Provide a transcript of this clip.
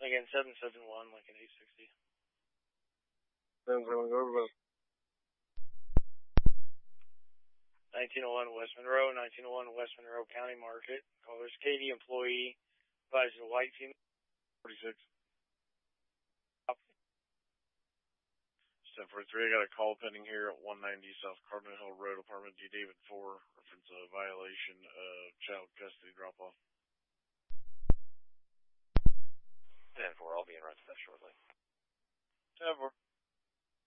Again, 771, Lincoln 860. 771, go over. 1901 West Monroe, 1901 West Monroe County Market. Callers Katie, employee, advised a white female. 46. 1043, I got a call pending here at 190 South Cardinal Hill Road, apartment D. David 4, reference a violation of child custody drop-off. 10-4, I'll be in run to that shortly. 10-4.